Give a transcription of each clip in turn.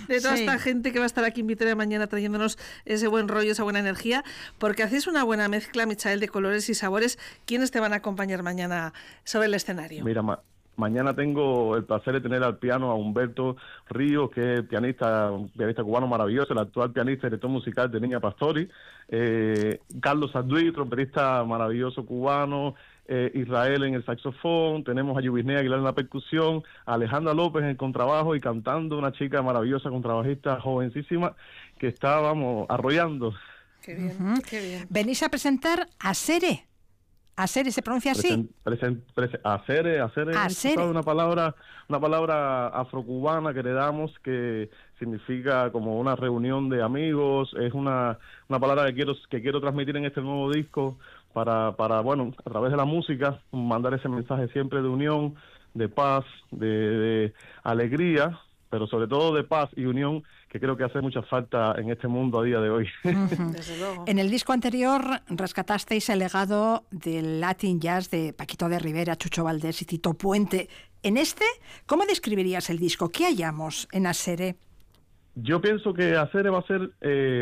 de toda esta gente que va a estar aquí en Vitoria mañana trayéndonos ese buen rollo, esa buena energía, porque hacéis una buena mezcla, Michael, de colores y sabores. ¿Quiénes te van a acompañar mañana sobre el escenario? Mira, mañana tengo el placer de tener al piano a Humberto Ríos, que es un pianista cubano maravilloso, el actual pianista y director musical de Niña Pastori, Carlos Sarduy, trompetista maravilloso cubano, Israel en el saxofón, tenemos a Yubisné Aguilar en la percusión, a Alejandra López en el contrabajo y cantando una chica maravillosa, contrabajista jovencísima, que está, vamos, arrollando. Qué bien, qué bien. Venís a presentar a Sere. ¿Asere se pronuncia así? Asere es una palabra afrocubana que le damos, que significa como una reunión de amigos. Es una palabra que quiero transmitir en este nuevo disco para bueno, a través de la música, mandar ese mensaje siempre de unión, de paz, de alegría, pero sobre todo de paz y unión, que creo que hace mucha falta en este mundo a día de hoy. Desde luego. En el disco anterior rescatasteis el legado del Latin Jazz de Paquito de Rivera, Chucho Valdés y Tito Puente. En este, ¿cómo describirías el disco? ¿Qué hallamos en Asere? Yo pienso que Asere va a ser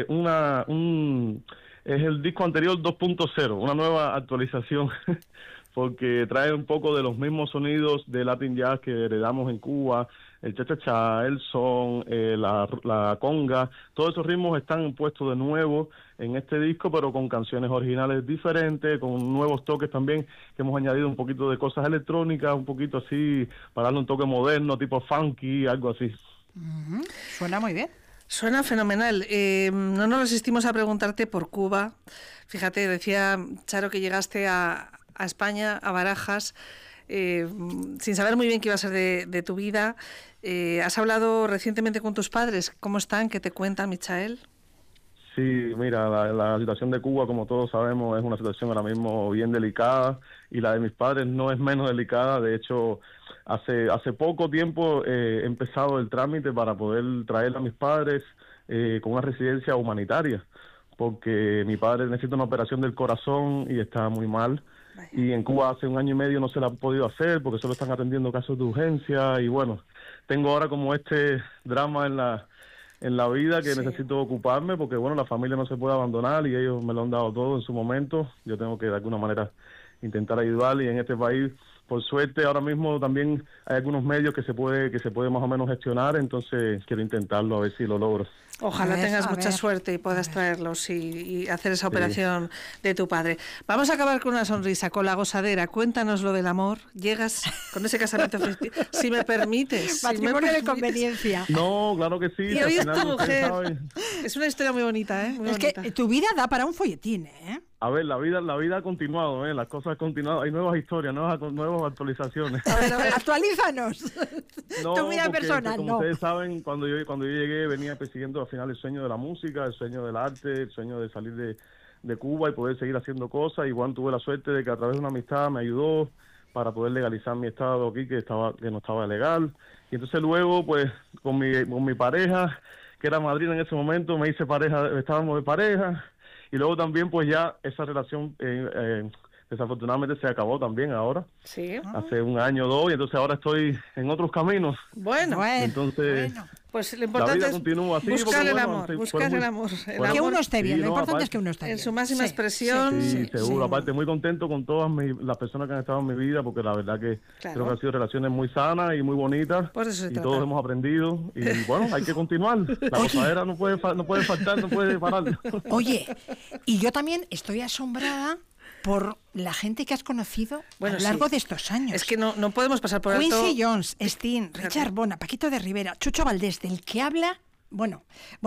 es el disco anterior 2.0, una nueva actualización, porque trae un poco de los mismos sonidos de Latin Jazz que heredamos en Cuba, el cha-cha-cha, el son, la conga, todos esos ritmos están puestos de nuevo en este disco, pero con canciones originales diferentes, con nuevos toques también, que hemos añadido un poquito de cosas electrónicas, un poquito así, para darle un toque moderno, tipo funky, algo así. Suena muy bien. Suena fenomenal. No nos resistimos a preguntarte por Cuba. Fíjate, decía Charo que llegaste a España, a Barajas, sin saber muy bien qué iba a ser de tu vida. ¿Has hablado recientemente con tus padres? ¿Cómo están? ¿Qué te cuentan, Michael? Sí, mira, la situación de Cuba, como todos sabemos, es una situación ahora mismo bien delicada, y la de mis padres no es menos delicada. De hecho, hace poco tiempo he empezado el trámite para poder traer a mis padres con una residencia humanitaria, porque mi padre necesita una operación del corazón y está muy mal. Vaya. Y en Cuba hace 1 año y medio no se la han podido hacer porque solo están atendiendo casos de urgencia, y bueno, tengo ahora como este drama en la vida que necesito ocuparme, porque bueno, la familia no se puede abandonar y ellos me lo han dado todo en su momento. Yo tengo que de alguna manera intentar ayudar, y en este país, por suerte, ahora mismo también hay algunos medios que se puede más o menos gestionar, entonces quiero intentarlo, a ver si lo logro. Ojalá tengas mucha suerte y puedas traerlos y hacer esa operación de tu padre. Vamos a acabar con una sonrisa, con la gozadera. Cuéntanos lo del amor. Llegas con ese casamiento, si me permites. Matrimonio de conveniencia. No, claro que sí. Y hoy es tu mujer. Es una historia muy bonita, ¿eh? Muy bonita. Que tu vida da para un folletín, ¿eh? A ver, la vida ha continuado, las cosas han continuado, hay nuevas historias, nuevas actualizaciones. A ver, actualízanos. No, tu vida personal, como ustedes saben, cuando yo llegué venía persiguiendo al final el sueño de la música, el sueño del arte, el sueño de salir de Cuba y poder seguir haciendo cosas. Igual tuve la suerte de que a través de una amistad me ayudó para poder legalizar mi estado aquí, que no estaba legal. Y entonces luego, pues, con mi pareja, que era madrina en ese momento, me hice pareja, estábamos de pareja. Y luego también, pues ya esa relación desafortunadamente se acabó también ahora. Sí. Hace 1 año o 2, y entonces ahora estoy en otros caminos. Bueno. Entonces, pues lo importante es buscar el amor. Que uno esté bien, lo importante es que uno esté bien. En su máxima expresión. Sí, seguro. Aparte, muy contento con todas las personas que han estado en mi vida, porque la verdad que creo que han sido relaciones muy sanas y muy bonitas. Pues eso se trata. Todos hemos aprendido. Y bueno, hay que continuar. La gozadera no puede faltar, no puede parar. Oye, y yo también estoy asombrada por la gente que has conocido a lo largo de estos años. Es que no podemos pasar por alto. Quincy Jones, Sting, Richard Bona, Paquito de Rivera, Chucho Valdés, del que habla. Bueno,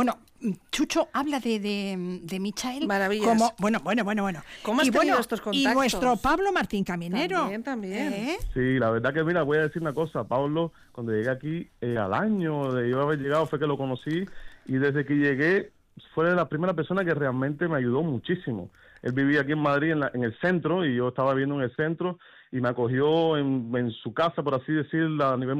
Chucho habla de Michael. Maravillas. Como, bueno. ¿Cómo has tenido estos contactos? Y nuestro Pablo Martín Caminero. También. Sí, la verdad que, mira, voy a decir una cosa. Pablo, cuando llegué aquí, al año de yo haber llegado, fue que lo conocí, y desde que llegué, fue la primera persona que realmente me ayudó muchísimo. Él vivía aquí en Madrid, en el centro, y yo estaba viviendo en el centro, y me acogió en su casa, por así decirlo, a nivel